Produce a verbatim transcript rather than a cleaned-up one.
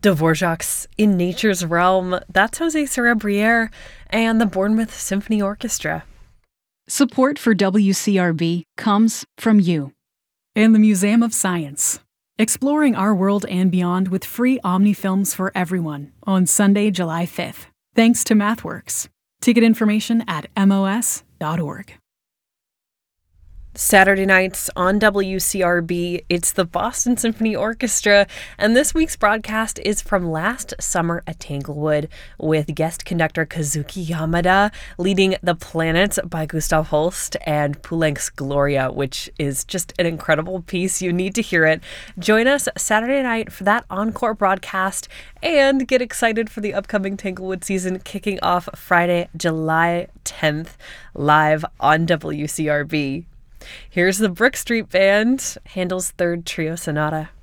Dvorak's In Nature's Realm, that's Jose Cerebriere, and the Bournemouth Symphony Orchestra. Support for W C R B comes from you. And the Museum of Science. Exploring our world and beyond with free Omni films for everyone on Sunday, July fifth. Thanks to MathWorks. Ticket information at M O S dot org. Saturday nights on W C R B, it's the Boston Symphony Orchestra, and this week's broadcast is from last summer at Tanglewood with guest conductor Kazuki Yamada leading The Planets by Gustav Holst and Poulenc's Gloria, which is just an incredible piece. You need to hear it. Join us Saturday night for that encore broadcast and get excited for the upcoming Tanglewood season kicking off Friday, July tenth, live on W C R B. Here's the Brook Street Band, Handel's Third Trio Sonata.